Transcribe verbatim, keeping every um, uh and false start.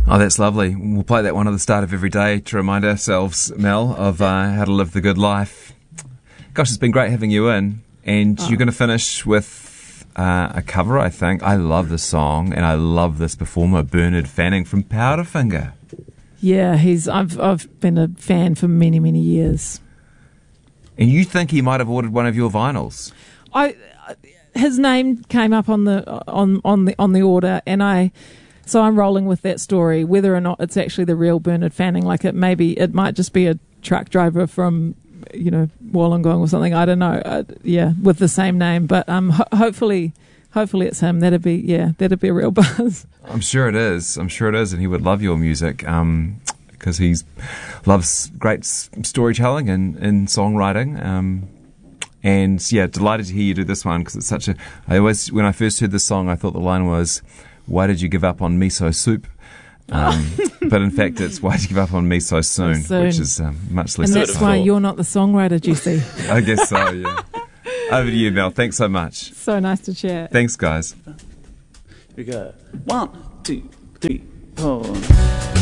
Oh, that's lovely. We'll play that one at the start of every day to remind ourselves, Mel, of uh, how to live the good life. Gosh, it's been great having you in. And oh. you're going to finish with uh, a cover, I think. I love this song, and I love this performer, Bernard Fanning from Powderfinger. Yeah, he's. I've I've been a fan for many, many years. And you think he might have ordered one of your vinyls? I, his name came up on the on on the on the order, and I. So I'm rolling with that story, whether or not it's actually the real Bernard Fanning. Like it maybe it might just be a truck driver from, you know, Wollongong or something. I don't know. Uh, yeah, with the same name, but um, ho- hopefully, hopefully it's him. That'd be yeah, that'd be a real buzz. I'm sure it is. I'm sure it is, and he would love your music um, because he loves great s- storytelling and, and songwriting. Um, and yeah, delighted to hear you do this one because it's such a. I always when I first heard this song, I thought the line was, "Why did you give up on miso soup?" Um, but in fact, it's "Why did you give up on me so soon?" soon. Which is um, much less. And that's why you're not the songwriter, Jesse. I guess so. Yeah. Over to you, Mel. Thanks so much. So nice to chat. Thanks, guys. Here we go. One, two, three, four.